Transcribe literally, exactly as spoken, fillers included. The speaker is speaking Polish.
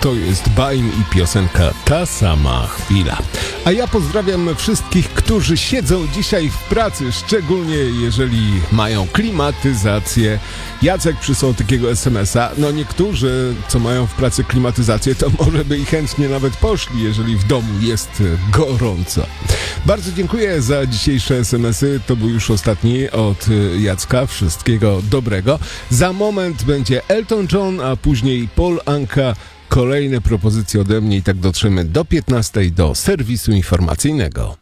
To jest Baim i piosenka Ta sama chwila. A ja pozdrawiam wszystkich, którzy siedzą dzisiaj w pracy, szczególnie jeżeli mają klimatyzację. Jacek przysłał takiego es em es a. No niektórzy, co mają w pracy klimatyzację, to może by i chętnie nawet poszli, jeżeli w domu jest gorąco. Bardzo dziękuję za dzisiejsze es em esy. To był już ostatni od Jacka. Wszystkiego dobrego. Za moment będzie Elton John, a później Paul Anka. Kolejne propozycje ode mnie i tak dotrzemy do piętnastej do serwisu informacyjnego.